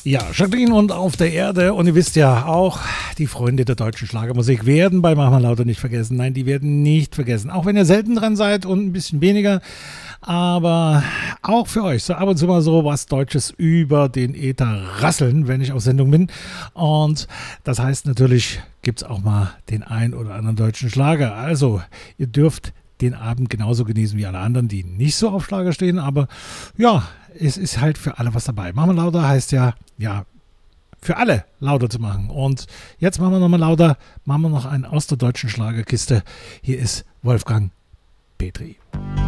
Ja, Jacqueline und Auf der Erde. Und ihr wisst ja auch, die Freunde der deutschen Schlagermusik werden bei Mach mal lauter nicht vergessen. Nein, die werden nicht vergessen. Auch wenn ihr selten dran seid und ein bisschen weniger. Aber auch für euch so ab und zu mal so was Deutsches über den Äther rasseln, wenn ich auf Sendung bin. Und das heißt natürlich, gibt es auch mal den ein oder anderen deutschen Schlager. Also, ihr dürft den Abend genauso genießen wie alle anderen, die nicht so auf Schlager stehen. Aber ja, es ist halt für alle was dabei. Mach mal lauter heißt ja, für alle lauter zu machen. Und jetzt machen wir nochmal lauter, machen wir noch einen aus der deutschen Schlagerkiste. Hier ist Wolfgang Petri.